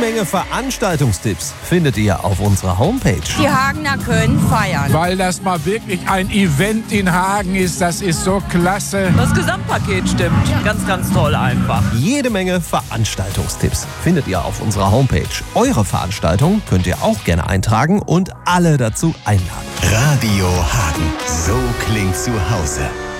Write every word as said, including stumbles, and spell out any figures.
Menge Veranstaltungstipps findet ihr auf unserer Homepage. Die Hagener können feiern. Weil das mal wirklich ein Event in Hagen ist, das ist so klasse. Das Gesamtpaket stimmt. Ganz, ganz toll einfach. Jede Menge Veranstaltungstipps findet ihr auf unserer Homepage. Eure Veranstaltung könnt ihr auch gerne eintragen und alle dazu einladen. Radio Hagen. So klingt zu Hause.